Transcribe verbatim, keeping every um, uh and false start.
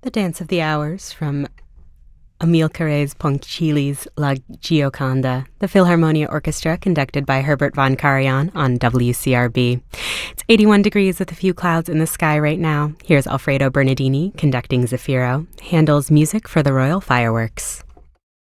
The Dance of the Hours from Amilcare's Ponchielli's La Gioconda, the Philharmonia Orchestra conducted by Herbert von Karajan on W C R B. It's eighty-one degrees with a few clouds in the sky right now. Here's Alfredo Bernardini conducting Zafiro, Handel's Music for the Royal Fireworks.